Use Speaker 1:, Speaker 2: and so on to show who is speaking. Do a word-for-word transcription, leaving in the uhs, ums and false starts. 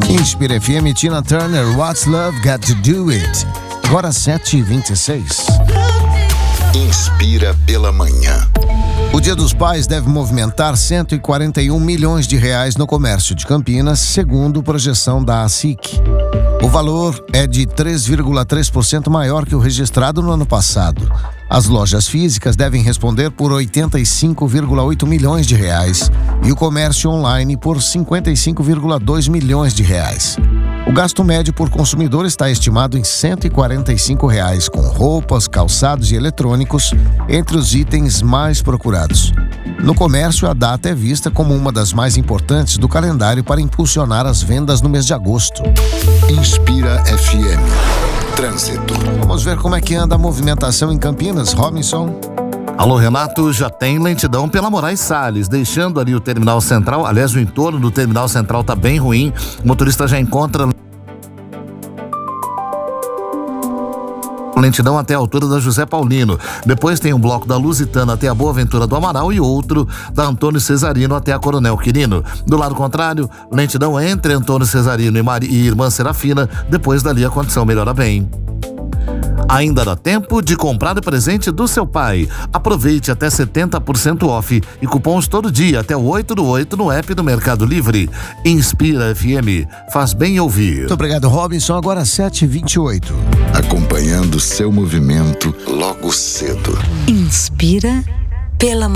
Speaker 1: Inspira F M, Tina Turner, What's Love Got to Do It? Agora sete e vinte e seis.
Speaker 2: Inspira pela manhã.
Speaker 1: O Dia dos Pais deve movimentar cento e quarenta e um milhões de reais no comércio de Campinas, segundo projeção da ASIC. O valor é de três vírgula três por cento maior que o registrado no ano passado. As lojas físicas devem responder por oitenta e cinco vírgula oito milhões de reais e o comércio online por cinquenta e cinco vírgula dois milhões de reais. O gasto médio por consumidor está estimado em cento e quarenta e cinco reais, com roupas, calçados e eletrônicos entre os itens mais procurados. No comércio, a data é vista como uma das mais importantes do calendário para impulsionar as vendas no mês de agosto.
Speaker 2: Inspira F M. Trânsito.
Speaker 1: Vamos ver como é que anda a movimentação em Campinas, Robinson.
Speaker 3: Alô, Renato, já tem lentidão pela Moraes Salles, deixando ali o terminal central. Aliás, o entorno do terminal central tá bem ruim. O motorista já encontra lentidão até a altura da José Paulino. Depois tem um bloco da Lusitana até a Boa Ventura do Amaral e outro da Antônio Cesarino até a Coronel Quirino. Do lado contrário, lentidão entre Antônio Cesarino e, Mari, e Irmã Serafina. Depois dali a condição melhora bem. Ainda dá tempo de comprar o presente do seu pai. Aproveite até setenta por cento off e cupons todo dia até o oito do oito no app do Mercado Livre. Inspira F M. Faz bem ouvir.
Speaker 1: Muito obrigado, Robinson. Agora sete e vinte e oito.
Speaker 2: Acompanhando seu movimento logo cedo.
Speaker 4: Inspira pela manhã.